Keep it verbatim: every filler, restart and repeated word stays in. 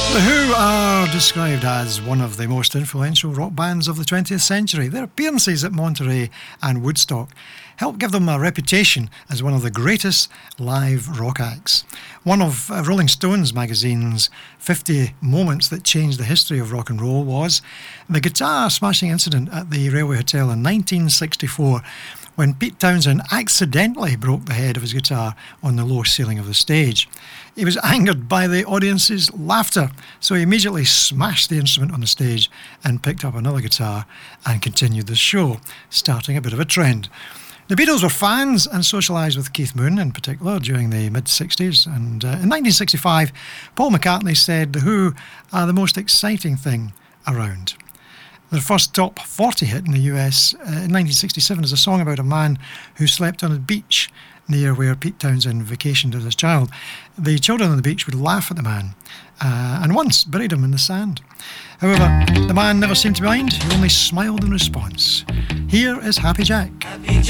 The Who are described as one of the most influential rock bands of the twentieth century. Their appearances at Monterey and Woodstock helped give them a reputation as one of the greatest live rock acts. One of uh, Rolling Stones magazine's fifty moments that changed the history of rock and roll was the guitar smashing incident at the Railway Hotel in nineteen sixty-four, when Pete Townshend accidentally broke the head of his guitar on the low ceiling of the stage. He was angered by the audience's laughter, so he immediately smashed the instrument on the stage and picked up another guitar and continued the show, starting a bit of a trend. The Beatles were fans and socialised with Keith Moon in particular during the mid-sixties, and uh, in nineteen sixty-five, Paul McCartney said The Who are the most exciting thing around. Their first top forty hit in the U S uh, in nineteen sixty-seven is a song about a man who slept on a beach near where Pete Townshend vacationed as a child. The children on the beach would laugh at the man uh, and once buried him in the sand. However, the man never seemed to mind. He only smiled in response. Here is Happy Jack. Happy